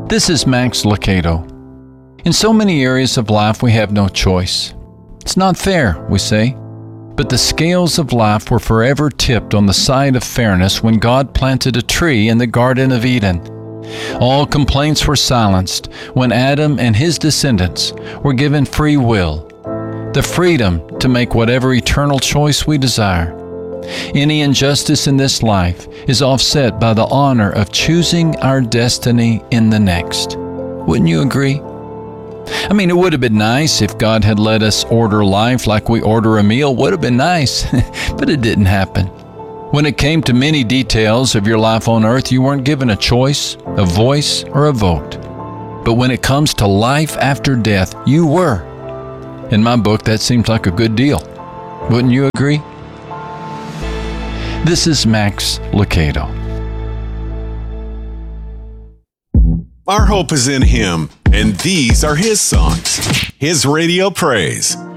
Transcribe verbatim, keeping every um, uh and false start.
This is Max Lucado. In so many areas of life, we have no choice. It's not fair, we say. But the scales of life were forever tipped on the side of fairness when God planted a tree in the Garden of Eden. All complaints were silenced when Adam and his descendants were given free will, the freedom to make whatever eternal choice we desire. Any injustice in this life is offset by the honor of choosing our destiny in the next. Wouldn't you agree? I mean, it would have been nice if God had let us order life like we order a meal. Would have been nice, but it didn't happen. When it came to many details of your life on earth, you weren't given a choice, a voice, or a vote. But when it comes to life after death, you were. In my book, that seems like a good deal. Wouldn't you agree? This is Max Lucado. Our hope is in Him, and these are His songs, His radio praise.